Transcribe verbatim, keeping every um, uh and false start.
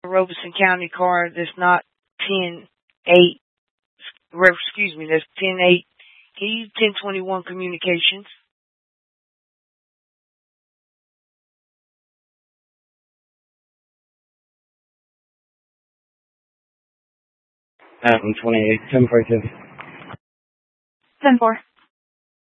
Robeson County car that's not ten eight, excuse me, that's ten eight. Can you use ten twenty-one communications? Um, twenty-eight, ten forty-two. ten four.